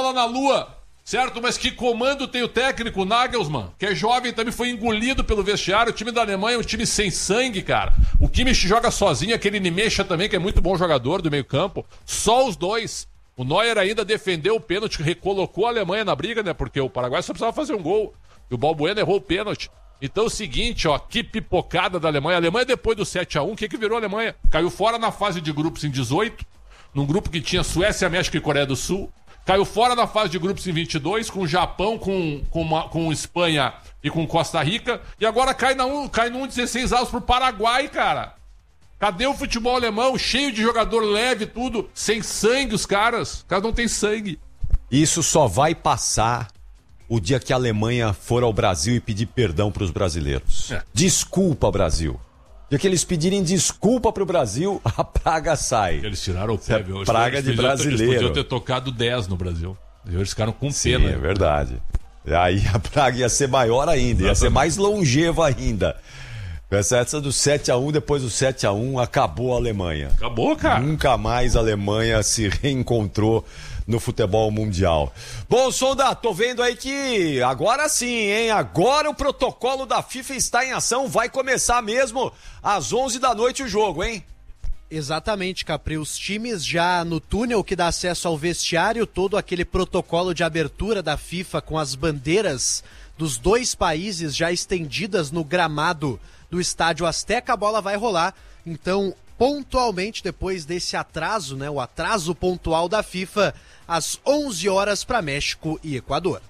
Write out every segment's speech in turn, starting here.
bola na lua, certo? Mas que comando tem o técnico, o Nagelsmann, que é jovem, também foi engolido pelo vestiário. O time da Alemanha é um time sem sangue, cara. O Kimmich joga sozinho, aquele Nimecha também, que é muito bom jogador do meio campo. Só os dois. O Neuer ainda defendeu o pênalti, recolocou a Alemanha na briga, né? Porque o Paraguai só precisava fazer um gol. E o Balbuena errou o pênalti. Então é o seguinte, ó, que pipocada da Alemanha. A Alemanha, depois do 7-1, o que virou a Alemanha? Caiu fora na fase de grupos em 18, num grupo que tinha Suécia, México e Coreia do Sul. Caiu fora na fase de grupos em 22, com o Japão, com Espanha e com Costa Rica. E agora cai num 16 avos pro Paraguai, cara. Cadê o futebol alemão? Cheio de jogador leve, tudo. Sem sangue, os caras. Os caras não têm sangue. Isso só vai passar o dia que a Alemanha for ao Brasil e pedir perdão para os brasileiros. Desculpa, Brasil. O dia que eles pedirem desculpa pro Brasil, a praga sai. Eles tiraram o pé, viu? Praga de brasileiro. Eles podiam ter tocado 10 no Brasil. Eles ficaram com pena. Sim, é verdade. E aí a praga ia ser maior ainda, ia ser mais longeva ainda. Essa do 7-1, depois do 7-1, acabou a Alemanha. Acabou, cara. Nunca mais a Alemanha se reencontrou no futebol mundial. Bom, Sonda, tô vendo aí que agora sim, hein? Agora o protocolo da FIFA está em ação, vai começar mesmo às 11 da noite o jogo, hein? Exatamente, Capri. Os times já no túnel que dá acesso ao vestiário, todo aquele protocolo de abertura da FIFA com as bandeiras dos dois países já estendidas no gramado do Estádio Azteca, a bola vai rolar. Então, pontualmente, depois desse atraso, né, o atraso pontual da FIFA, às 11 horas para México e Equador.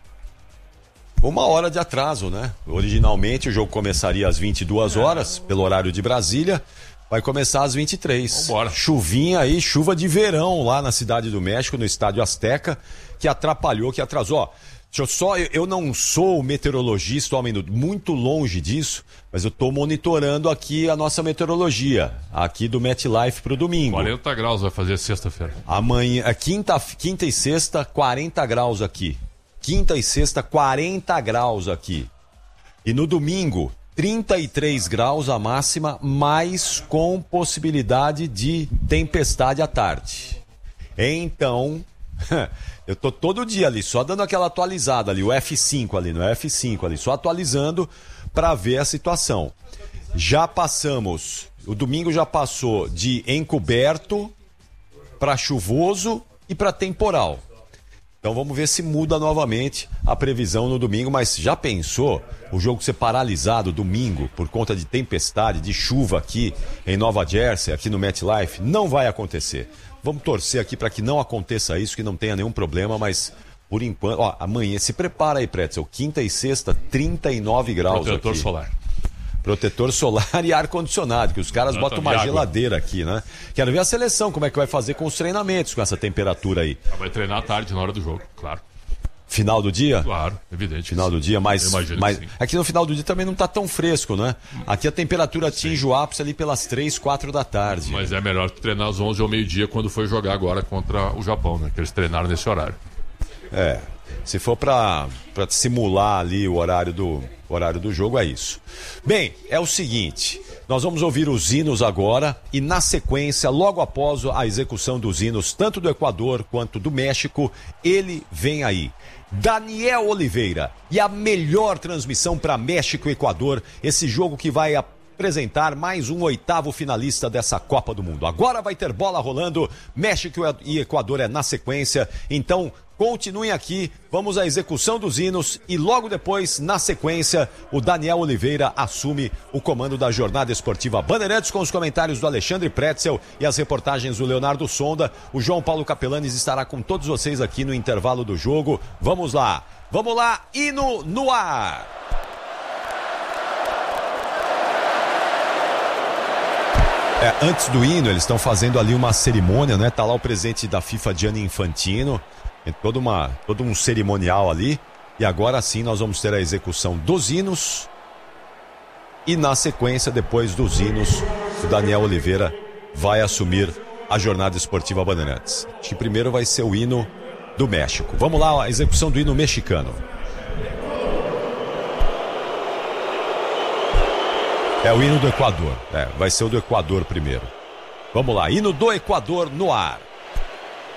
1 hora de atraso, né? Originalmente o jogo começaria às 22 horas, pelo horário de Brasília. Vai começar às 23. Vambora. Chuvinha aí, chuva de verão lá na Cidade do México, no Estádio Azteca, que atrapalhou, que atrasou. Ó, eu não sou meteorologista, muito longe disso, mas eu estou monitorando aqui a nossa meteorologia, aqui do MetLife pro domingo. 40 graus vai fazer sexta-feira. Amanhã, quinta e sexta, 40 graus aqui. Quinta e sexta, 40 graus aqui. E no domingo, 33 graus a máxima, mas com possibilidade de tempestade à tarde. Então, eu tô todo dia ali, só dando aquela atualizada ali, o F5 ali, no F5 ali, só atualizando para ver a situação. Já passamos, o domingo já passou de encoberto para chuvoso e para temporal. Então vamos ver se muda novamente a previsão no domingo, mas já pensou o jogo ser paralisado domingo por conta de tempestade, de chuva aqui em Nova Jersey, aqui no MetLife? Não vai acontecer. Vamos torcer aqui para que não aconteça isso, que não tenha nenhum problema, mas por enquanto, ó, amanhã se prepara aí, Pretzel, quinta e sexta, 39 graus Protetor aqui. solar. Protetor solar e ar-condicionado, que os caras botam uma geladeira aqui, né? Quero ver a seleção, como é que vai fazer com os treinamentos com essa temperatura aí. Vai treinar à tarde, na hora do jogo, claro. Final do dia? Claro, evidente. Final do dia, mas sim. aqui no final do dia também não tá tão fresco, né? Aqui a temperatura atinge o ápice ali pelas 3, 4 da tarde. Mas é melhor treinar às 11 ou meio-dia quando foi jogar agora contra o Japão, né? Que eles treinaram nesse horário. É, se for pra simular ali o horário do jogo, é isso. Bem, é o seguinte, nós vamos ouvir os hinos agora e na sequência, logo após a execução dos hinos, tanto do Equador quanto do México, ele vem aí. Daniel Oliveira e a melhor transmissão para México e Equador, esse jogo que vai apresentar mais um 8º finalista dessa Copa do Mundo. Agora vai ter bola rolando, México e Equador é na sequência, então continuem aqui, vamos à execução dos hinos e logo depois, na sequência, o Daniel Oliveira assume o comando da Jornada Esportiva Bandeirantes com os comentários do Alexandre Pretzel e as reportagens do Leonardo Sonda. O João Paulo Capelanes estará com todos vocês aqui no intervalo do jogo. Vamos lá, hino no ar! Antes do hino, eles estão fazendo ali uma cerimônia, né? Tá lá o presidente da FIFA, Gianni Infantino. Todo um cerimonial ali. E agora sim nós vamos ter a execução dos hinos. E na sequência, depois dos hinos, o Daniel Oliveira vai assumir a Jornada Esportiva Bandeirantes. Acho que primeiro vai ser o hino do México. Vamos lá, a execução do hino mexicano. É o hino do Equador. Vai ser o do Equador primeiro. Vamos lá, hino do Equador no ar.